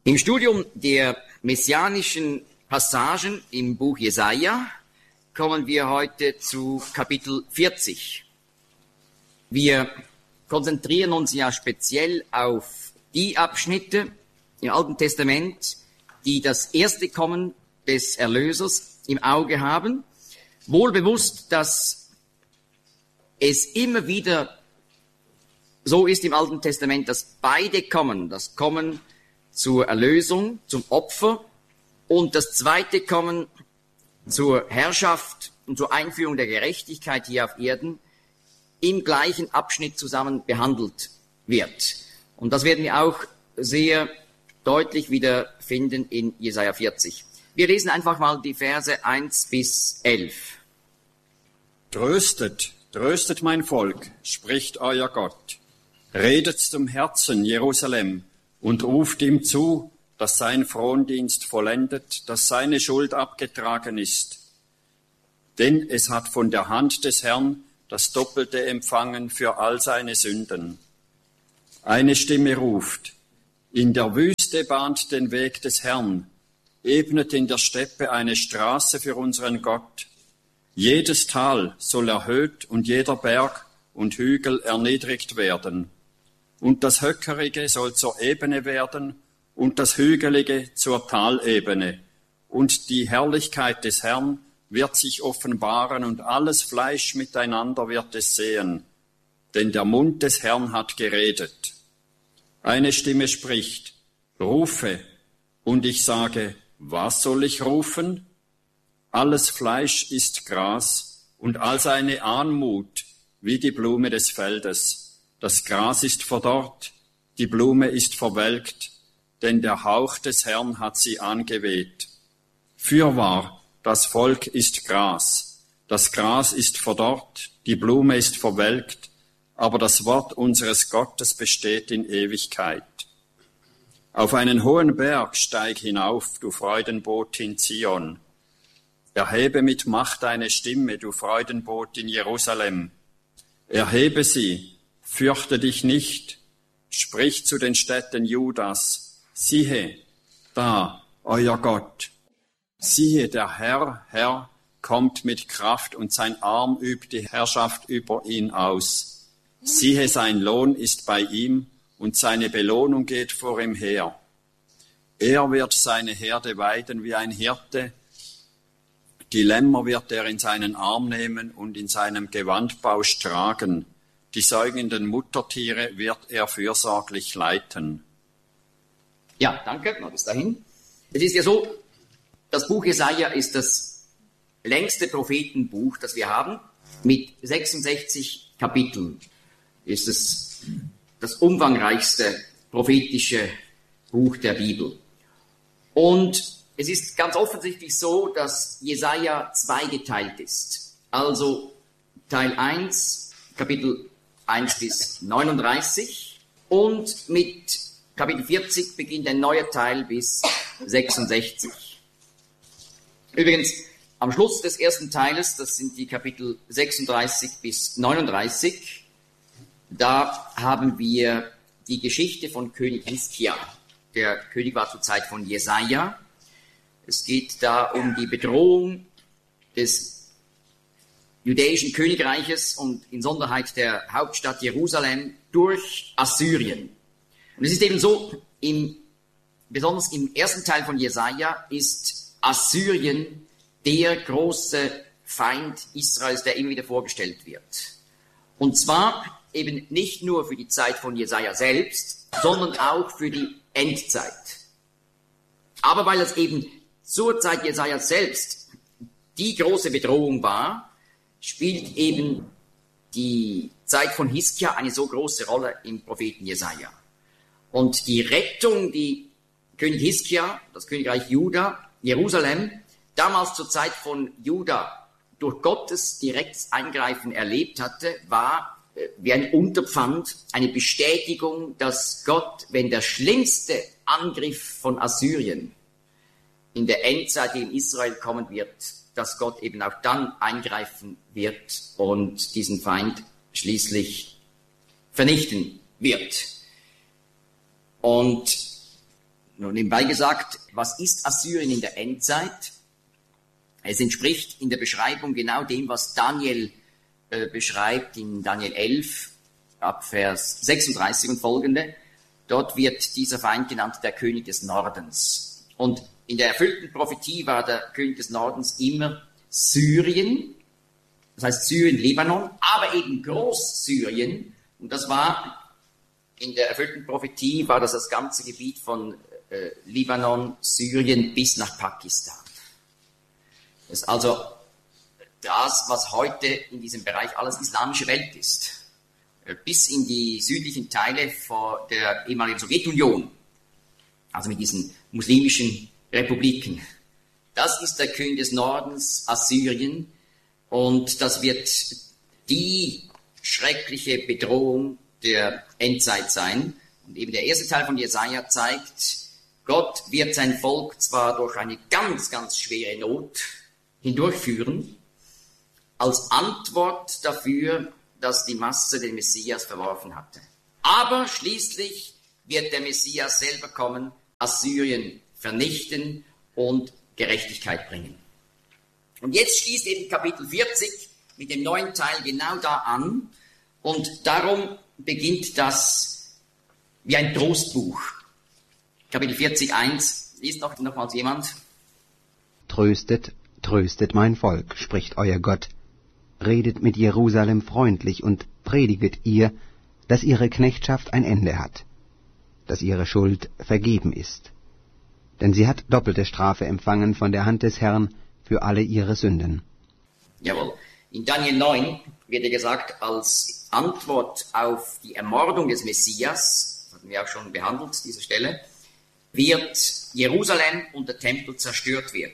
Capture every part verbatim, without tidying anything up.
Im Studium der messianischen Passagen im Buch Jesaja kommen wir heute zu Kapitel vierzig. Wir konzentrieren uns ja speziell auf die Abschnitte im Alten Testament, die das erste Kommen des Erlösers im Auge haben, wohl bewusst, dass es immer wieder so ist im Alten Testament, dass beide kommen, das Kommen zur Erlösung, zum Opfer und das zweite Kommen zur Herrschaft und zur Einführung der Gerechtigkeit hier auf Erden im gleichen Abschnitt zusammen behandelt wird. Und das werden wir auch sehr deutlich wieder finden in Jesaja vierzig. Wir lesen einfach mal die Verse eins bis elf. Tröstet, tröstet mein Volk, spricht euer Gott. Redet zum Herzen, Jerusalem, und ruft ihm zu, dass sein Frondienst vollendet, dass seine Schuld abgetragen ist. Denn es hat von der Hand des Herrn das Doppelte empfangen für all seine Sünden. Eine Stimme ruft, in der Wüste bahnt den Weg des Herrn, ebnet in der Steppe eine Straße für unseren Gott. Jedes Tal soll erhöht und jeder Berg und Hügel erniedrigt werden. Und das Höckerige soll zur Ebene werden und das Hügelige zur Talebene. Und die Herrlichkeit des Herrn wird sich offenbaren und alles Fleisch miteinander wird es sehen. Denn der Mund des Herrn hat geredet. Eine Stimme spricht, rufe, und ich sage, was soll ich rufen? Alles Fleisch ist Gras und all seine Anmut wie die Blume des Feldes. Das Gras ist verdorrt, die Blume ist verwelkt, denn der Hauch des Herrn hat sie angeweht. Fürwahr, das Volk ist Gras, das Gras ist verdorrt, die Blume ist verwelkt, aber das Wort unseres Gottes besteht in Ewigkeit. Auf einen hohen Berg steig hinauf, du Freudenbotin Zion. Erhebe mit Macht deine Stimme, du Freudenbotin Jerusalem. Erhebe sie, fürchte dich nicht, sprich zu den Städten Judas, siehe, da, euer Gott. Siehe, der Herr, Herr, kommt mit Kraft und sein Arm übt die Herrschaft über ihn aus. Siehe, sein Lohn ist bei ihm und seine Belohnung geht vor ihm her. Er wird seine Herde weiden wie ein Hirte, die Lämmer wird er in seinen Arm nehmen und in seinem Gewandbausch tragen. Die säugenden Muttertiere wird er fürsorglich leiten. Ja, danke, noch bis dahin. Es ist ja so, das Buch Jesaja ist das längste Prophetenbuch, das wir haben, mit sechsundsechzig Kapiteln. Ist es das umfangreichste prophetische Buch der Bibel. Und es ist ganz offensichtlich so, dass Jesaja zweigeteilt ist. Also Teil eins, Kapitel eins bis neununddreißig und mit Kapitel vierzig beginnt ein neuer Teil bis sechsundsechzig. Übrigens, am Schluss des ersten Teiles, das sind die Kapitel sechsunddreißig bis neununddreißig, da haben wir die Geschichte von König Hiskia. Der König war zur Zeit von Jesaja. Es geht da um die Bedrohung des jüdischen Königreiches und insonderheit der Hauptstadt Jerusalem durch Assyrien. Und es ist eben so, im, besonders im ersten Teil von Jesaja ist Assyrien der große Feind Israels, der immer wieder vorgestellt wird. Und zwar eben nicht nur für die Zeit von Jesaja selbst, sondern auch für die Endzeit. Aber weil es eben zur Zeit Jesaja selbst die große Bedrohung war, spielt eben die Zeit von Hiskia eine so große Rolle im Propheten Jesaja. Und die Rettung, die König Hiskia, das Königreich Juda, Jerusalem, damals zur Zeit von Juda durch Gottes direktes Eingreifen erlebt hatte, war wie ein Unterpfand, eine Bestätigung, dass Gott, wenn der schlimmste Angriff von Assyrien in der Endzeit, die in Israel kommen wird, dass Gott eben auch dann eingreifen wird und diesen Feind schließlich vernichten wird. Und Nur nebenbei gesagt, was ist Assyrien in der Endzeit? Es entspricht in der Beschreibung genau dem, was Daniel äh, beschreibt in Daniel elf, ab Vers sechsunddreißig und folgende. Dort wird dieser Feind genannt der König des Nordens. Und in der erfüllten Prophetie war der König des Nordens immer Syrien, das heißt Syrien, Libanon, aber eben Großsyrien. Und das war in der erfüllten Prophetie, war das das ganze Gebiet von äh, Libanon, Syrien bis nach Pakistan. Das ist also das, was heute in diesem Bereich alles islamische Welt ist. Bis in die südlichen Teile vor der ehemaligen Sowjetunion, also mit diesen muslimischen Republiken. Das ist der König des Nordens, Assyrien, und das wird die schreckliche Bedrohung der Endzeit sein. Und eben der erste Teil von Jesaja zeigt, Gott wird sein Volk zwar durch eine ganz, ganz schwere Not hindurchführen, als Antwort dafür, dass die Masse den Messias verworfen hatte. Aber schließlich wird der Messias selber kommen, Assyrien vernichten und Gerechtigkeit bringen. Und jetzt schließt eben Kapitel vierzig mit dem neuen Teil genau da an, und darum beginnt das wie ein Trostbuch. Kapitel vierzig, eins, liest noch nochmals jemand. Tröstet, tröstet mein Volk, spricht euer Gott. Redet mit Jerusalem freundlich und prediget ihr, dass ihre Knechtschaft ein Ende hat, dass ihre Schuld vergeben ist. Denn sie hat doppelte Strafe empfangen von der Hand des Herrn für alle ihre Sünden. Jawohl. In Daniel neun wird ja gesagt, als Antwort auf die Ermordung des Messias, das hatten wir auch schon behandelt, diese Stelle, wird Jerusalem und der Tempel zerstört werden.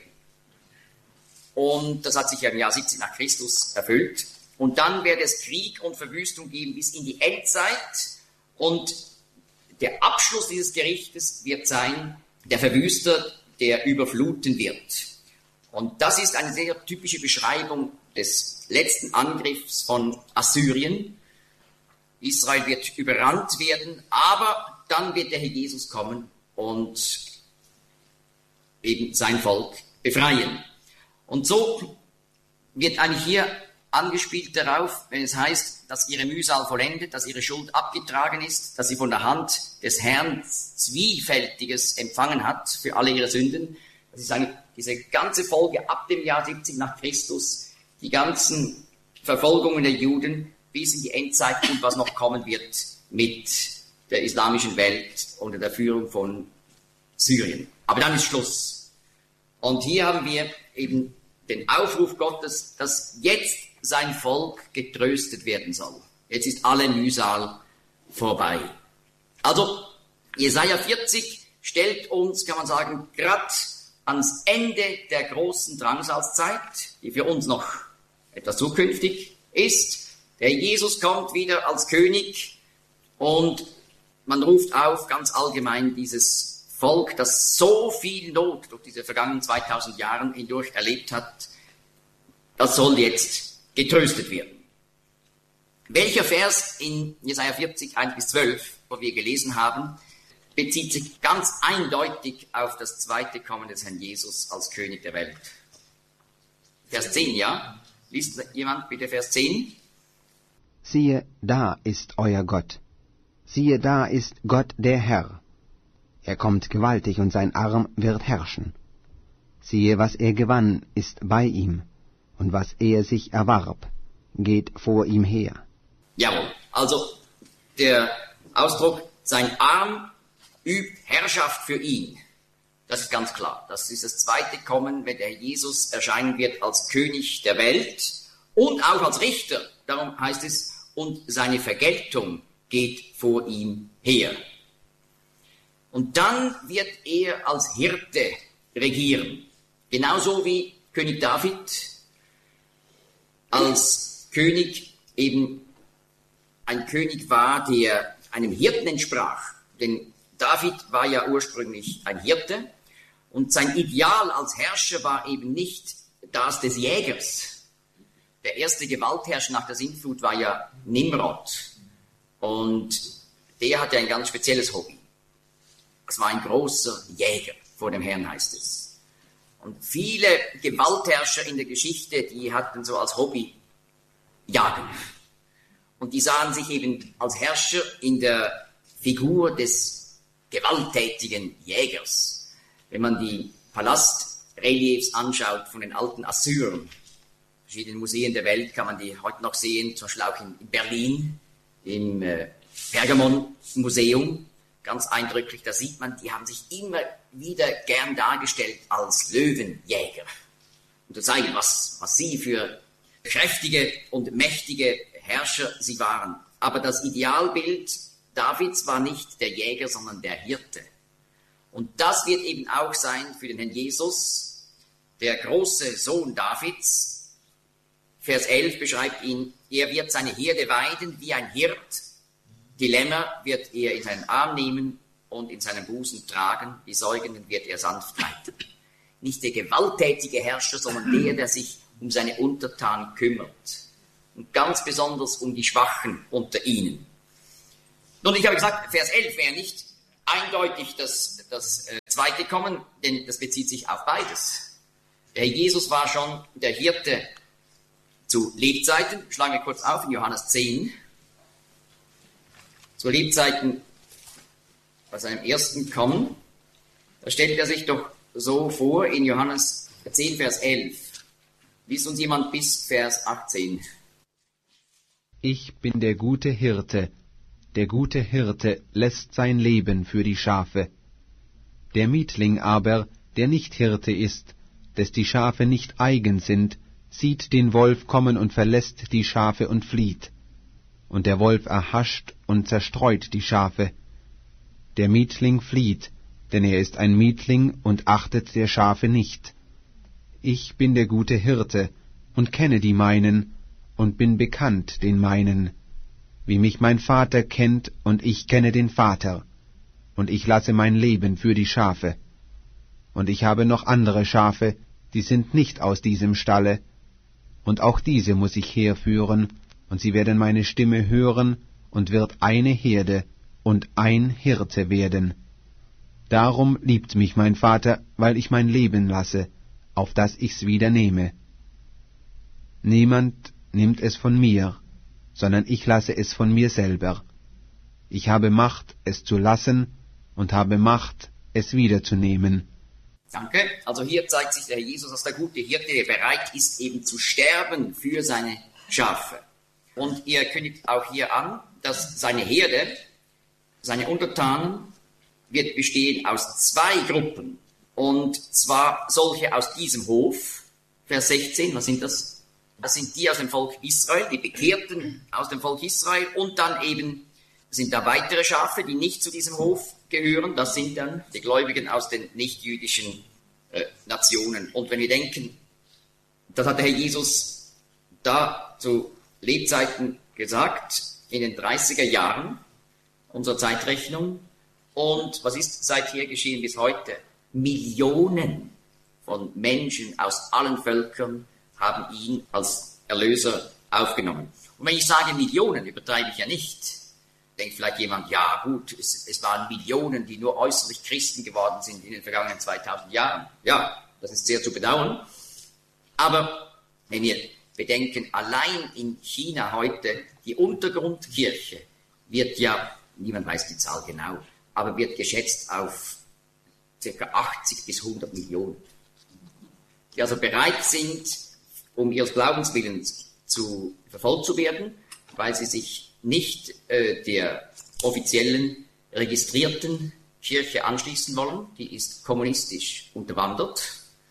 Und das hat sich ja im Jahr siebzig nach Christus erfüllt. Und dann wird es Krieg und Verwüstung geben bis in die Endzeit. Und der Abschluss dieses Gerichtes wird sein, der Verwüster, der überfluten wird. Und das ist eine sehr typische Beschreibung des letzten Angriffs von Assyrien. Israel wird überrannt werden, aber dann wird der Herr Jesus kommen und eben sein Volk befreien. Und so wird eigentlich hier angespielt darauf, wenn es heißt, dass ihre Mühsal vollendet, dass ihre Schuld abgetragen ist, dass sie von der Hand des Herrn Zwiefältiges empfangen hat für alle ihre Sünden. Das ist eigentlich diese ganze Folge ab dem Jahr siebzig nach Christus, die ganzen Verfolgungen der Juden bis in die Endzeit und was noch kommen wird mit der islamischen Welt unter der Führung von Syrien. Aber dann ist Schluss. Und hier haben wir eben den Aufruf Gottes, dass jetzt sein Volk getröstet werden soll. Jetzt ist alle Mühsal vorbei. Also Jesaja vierzig stellt uns, kann man sagen, gerade ans Ende der großen Drangsalzzeit, die für uns noch etwas zukünftig ist. Der Jesus kommt wieder als König und man ruft auf, ganz allgemein, dieses Volk, das so viel Not durch diese vergangenen zweitausend Jahre hindurch erlebt hat, das soll jetzt getröstet werden. Welcher Vers in Jesaja vierzig, eins bis zwölf, wo wir gelesen haben, bezieht sich ganz eindeutig auf das zweite Kommen des Herrn Jesus als König der Welt. Vers zehn, ja? Liest jemand bitte Vers zehn? Siehe, da ist euer Gott. Siehe, da ist Gott der Herr. Er kommt gewaltig und sein Arm wird herrschen. Siehe, was er gewann, ist bei ihm, und was er sich erwarb, geht vor ihm her. Jawohl, also der Ausdruck, sein Arm übt Herrschaft für ihn. Das ist ganz klar. Das ist das zweite Kommen, wenn der Herr Jesus erscheinen wird als König der Welt und auch als Richter. Darum heißt es, und seine Vergeltung geht vor ihm her. Und dann wird er als Hirte regieren. Genauso wie König David als König eben ein König war, der einem Hirten entsprach. Denn David war ja ursprünglich ein Hirte und sein Ideal als Herrscher war eben nicht das des Jägers. Der erste Gewaltherrscher nach der Sintflut war ja Nimrod und der hatte ein ganz spezielles Hobby. das war ein großer Jäger vor dem Herrn, heißt es. Und viele Gewaltherrscher in der Geschichte, die hatten so als Hobby Jagen. Und die sahen sich eben als Herrscher in der Figur des gewalttätigen Jägers. Wenn man die Palastreliefs anschaut von den alten Assyrern, verschiedenen Museen der Welt kann man die heute noch sehen, zum Beispiel auch in Berlin, im äh, Pergamon-Museum, ganz eindrücklich, da sieht man, die haben sich immer wieder gern dargestellt als Löwenjäger. Und zu zeigen, was, was sie für kräftige und mächtige Herrscher sie waren. Aber das Idealbild Davids war nicht der Jäger, sondern der Hirte. Und das wird eben auch sein für den Herrn Jesus, der große Sohn Davids. Vers elf beschreibt ihn, er wird seine Herde weiden wie ein Hirt. Die Lämmer wird er in seinen Arm nehmen und in seinen Busen tragen. Die Säugenden wird er sanft leiten. Nicht der gewalttätige Herrscher, sondern der, der sich um seine Untertanen kümmert. Und ganz besonders um die Schwachen unter ihnen. Nun, ich habe gesagt, Vers elf wäre nicht eindeutig das, das äh, zweite Kommen, denn das bezieht sich auf beides. Der Herr Jesus war schon der Hirte zu Lebzeiten. Schlagen wir kurz auf in Johannes zehn. Zu Lebzeiten bei seinem ersten Kommen. Da stellt er sich doch so vor in Johannes zehn, Vers elf. Lies uns jemand bis Vers achtzehn. Ich bin der gute Hirte. Der gute Hirte lässt sein Leben für die Schafe. Der Mietling aber, der nicht Hirte ist, des die Schafe nicht eigen sind, sieht den Wolf kommen und verlässt die Schafe und flieht. Und der Wolf erhascht und zerstreut die Schafe. Der Mietling flieht, denn er ist ein Mietling und achtet der Schafe nicht. Ich bin der gute Hirte und kenne die meinen und bin bekannt den meinen, wie mich mein Vater kennt und ich kenne den Vater, und ich lasse mein Leben für die Schafe. Und ich habe noch andere Schafe, die sind nicht aus diesem Stalle, und auch diese muss ich herführen, und sie werden meine Stimme hören, und wird eine Herde und ein Hirte werden. Darum liebt mich mein Vater, weil ich mein Leben lasse, auf dass ich's wieder nehme. Niemand nimmt es von mir, sondern ich lasse es von mir selber. Ich habe Macht, es zu lassen, und habe Macht, es wiederzunehmen. Danke. Also hier zeigt sich der Herr Jesus als der gute Hirte, der bereit ist, eben zu sterben für seine Schafe. Und ihr kündigt auch hier an, dass seine Herde, seine Untertanen, wird bestehen aus zwei Gruppen. Und zwar solche aus diesem Hof, Vers sechzehn, was sind das? Das sind die aus dem Volk Israel, die Bekehrten aus dem Volk Israel. Und dann eben sind da weitere Schafe, die nicht zu diesem Hof gehören. Das sind dann die Gläubigen aus den nichtjüdischen äh, Nationen. Und wenn wir denken, das hat der Herr Jesus da zu Lebzeiten gesagt, in den dreißiger Jahren unserer Zeitrechnung. Und was ist seither geschehen bis heute? Millionen von Menschen aus allen Völkern haben ihn als Erlöser aufgenommen. Und wenn ich sage Millionen, übertreibe ich ja nicht. Denkt vielleicht jemand, ja gut, es, es waren Millionen, die nur äußerlich Christen geworden sind in den vergangenen zweitausend Jahren. Ja, das ist sehr zu bedauern. Aber wenn wir bedenken, allein in China heute, die Untergrundkirche wird ja, niemand weiß die Zahl genau, aber wird geschätzt auf ca. achtzig bis hundert Millionen. Die also bereit sind, um ihres Glaubenswillens zu verfolgt zu werden, weil sie sich nicht äh, der offiziellen, registrierten Kirche anschließen wollen. Die ist kommunistisch unterwandert.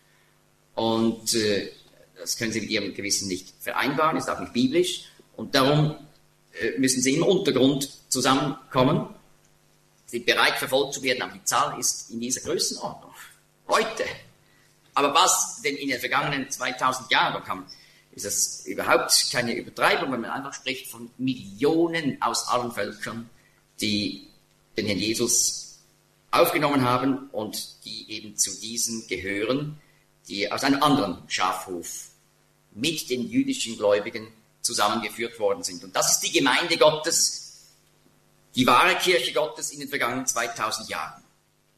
Und äh, das können sie mit ihrem Gewissen nicht vereinbaren, ist auch nicht biblisch. Und darum äh, müssen sie im Untergrund zusammenkommen, sind bereit, verfolgt zu werden, aber die Zahl ist in dieser Größenordnung. Heute. Aber was denn in den vergangenen zweitausend Jahren kam, ist das überhaupt keine Übertreibung, wenn man einfach spricht von Millionen aus allen Völkern, die den Herrn Jesus aufgenommen haben und die eben zu diesen gehören, die aus einem anderen Schafhof mit den jüdischen Gläubigen zusammengeführt worden sind. Und das ist die Gemeinde Gottes, die wahre Kirche Gottes in den vergangenen zweitausend Jahren.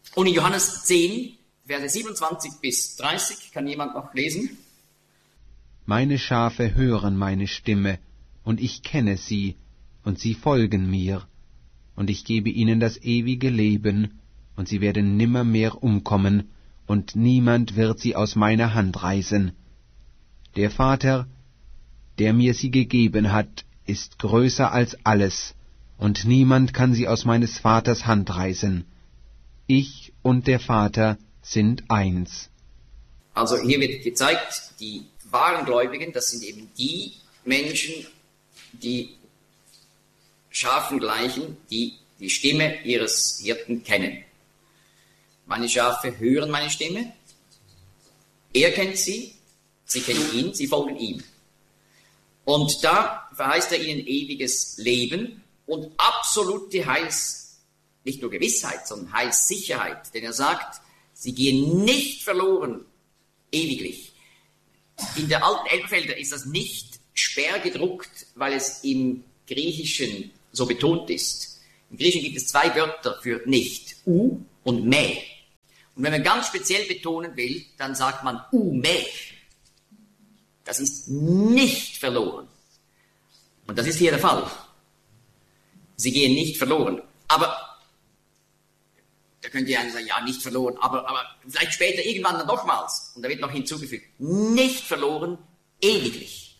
Und in Johannes zehn, Verse siebenundzwanzig bis dreißig, kann jemand noch lesen? Meine Schafe hören meine Stimme, und ich kenne sie, und sie folgen mir. Und ich gebe ihnen das ewige Leben, und sie werden nimmermehr umkommen, und niemand wird sie aus meiner Hand reißen. Der Vater, der mir sie gegeben hat, ist größer als alles, und niemand kann sie aus meines Vaters Hand reißen. Ich und der Vater sind eins. Also hier wird gezeigt, die wahren Gläubigen, das sind eben die Menschen, die Schafen gleichen, die die Stimme ihres Hirten kennen. Meine Schafe hören meine Stimme, er kennt sie, sie kennen ihn, sie folgen ihm. Und da verheißt er ihnen ewiges Leben und absolute Heils, nicht nur Gewissheit, sondern Heilssicherheit. Denn er sagt, sie gehen nicht verloren, ewiglich. In der alten Elberfelder ist das nicht sperrgedruckt, weil es im Griechischen so betont ist. Im Griechischen gibt es zwei Wörter für nicht, u und me. Und wenn man ganz speziell betonen will, dann sagt man u me. Das ist nicht verloren. Und das ist hier der Fall. Sie gehen nicht verloren. Aber, da könnte ja einer sagen, ja, nicht verloren, aber, aber vielleicht später irgendwann dann nochmals. Und da wird noch hinzugefügt, nicht verloren, ewiglich.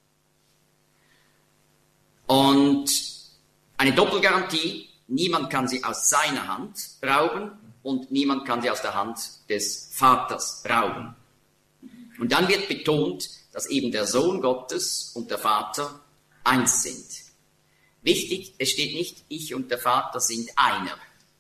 Und eine Doppelgarantie, niemand kann sie aus seiner Hand rauben und niemand kann sie aus der Hand des Vaters rauben. Und dann wird betont, dass eben der Sohn Gottes und der Vater eins sind. Wichtig, es steht nicht, ich und der Vater sind einer.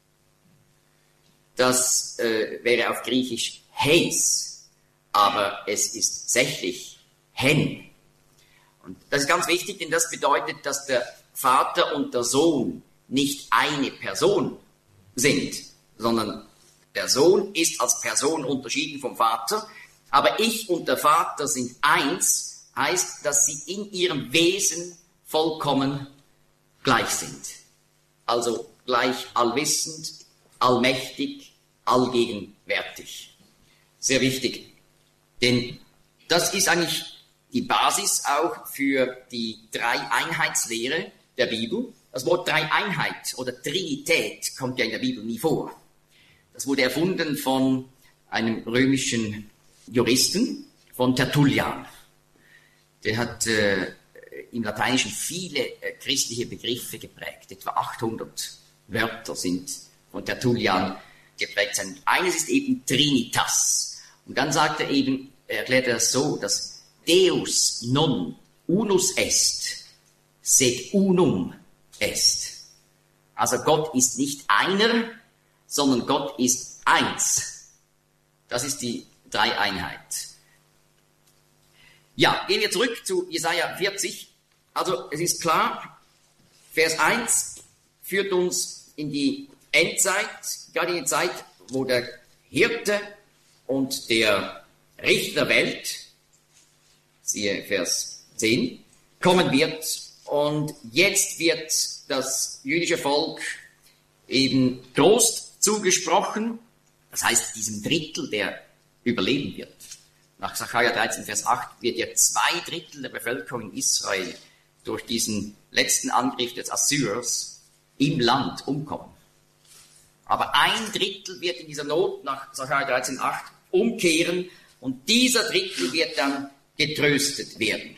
Das äh, wäre auf Griechisch heis, aber es ist sächlich hen. Und das ist ganz wichtig, denn das bedeutet, dass der Vater und der Sohn nicht eine Person sind, sondern der Sohn ist als Person unterschieden vom Vater, aber ich und der Vater sind eins, heißt, dass sie in ihrem Wesen vollkommen gleich sind. Also gleich allwissend, allmächtig, allgegenwärtig. Sehr wichtig. Denn das ist eigentlich die Basis auch für die Dreieinheitslehre der Bibel. Das Wort Dreieinheit oder Trinität kommt ja in der Bibel nie vor. Das wurde erfunden von einem römischen Juristen, von Tertullian. Der hat äh, im Lateinischen viele äh, christliche Begriffe geprägt. Etwa achthundert Wörter sind von Tertullian geprägt sein. Eines ist eben Trinitas. Und dann sagt er eben, er erklärt er das so, dass Deus non unus est, sed unum est. Also Gott ist nicht einer, sondern Gott ist eins. Das ist die Dreieinheit. Ja, gehen wir zurück zu Jesaja vierzig. Also es ist klar, Vers eins führt uns in die Endzeit, gerade in die Zeit, wo der Hirte und der Richter der Welt, siehe Vers zehn, kommen wird. Und jetzt wird das jüdische Volk eben Trost zugesprochen. Das heißt, diesem Drittel, der überleben wird. Nach Sacharja dreizehn, Vers acht wird ja zwei Drittel der Bevölkerung in Israel durch diesen letzten Angriff des Assyrers im Land umkommen. Aber ein Drittel wird in dieser Not nach Sacharja dreizehn, acht umkehren und dieser Drittel wird dann getröstet werden.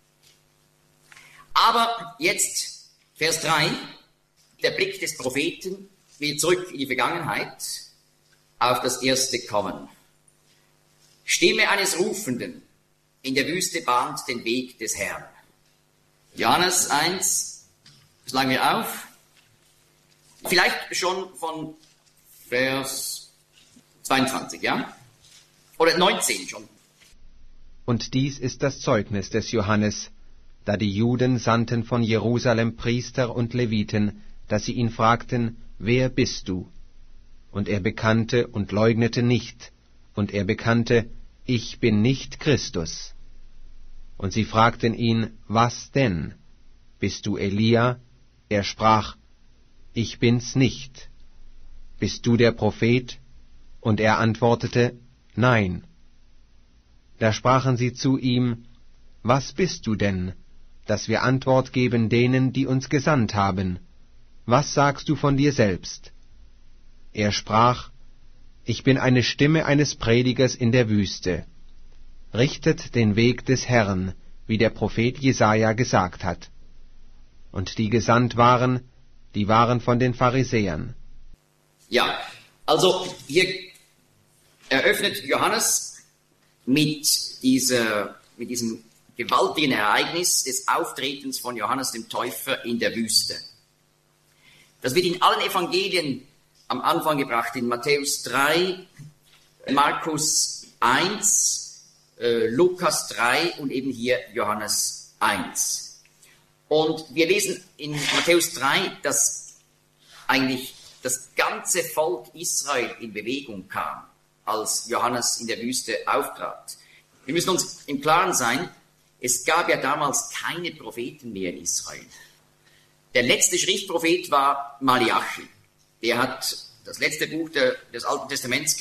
Aber jetzt, Vers drei, der Blick des Propheten will zurück in die Vergangenheit auf das erste Kommen. Stimme eines Rufenden in der Wüste bahnt den Weg des Herrn. Johannes eins, schlagen wir auf. Vielleicht schon von Vers zweiundzwanzig, ja? Oder neunzehn schon. Und dies ist das Zeugnis des Johannes, da die Juden sandten von Jerusalem Priester und Leviten, dass sie ihn fragten, wer bist du? Und er bekannte und leugnete nicht, und er bekannte, ich bin nicht Christus. Und sie fragten ihn, was denn? Bist du Elia? Er sprach, ich bin's nicht. Bist du der Prophet? Und er antwortete, Nein. Da sprachen sie zu ihm, Was bist du denn, dass wir Antwort geben denen, die uns gesandt haben? Was sagst du von dir selbst? Er sprach, Ich bin eine Stimme eines Predigers in der Wüste. Richtet den Weg des Herrn, wie der Prophet Jesaja gesagt hat. Und die gesandt waren, die waren von den Pharisäern. Ja, also hier eröffnet Johannes mit dieser, mit diesem gewaltigen Ereignis des Auftretens von Johannes dem Täufer in der Wüste. Das wird in allen Evangelien am Anfang gebracht, in Matthäus drei, Markus eins, äh, Lukas drei und eben hier Johannes eins. Und wir lesen in Matthäus drei, dass eigentlich das ganze Volk Israel in Bewegung kam, als Johannes in der Wüste auftrat. Wir müssen uns im Klaren sein, es gab ja damals keine Propheten mehr in Israel. Der letzte Schriftprophet war Malachi. Der hat das letzte Buch der, des Alten Testaments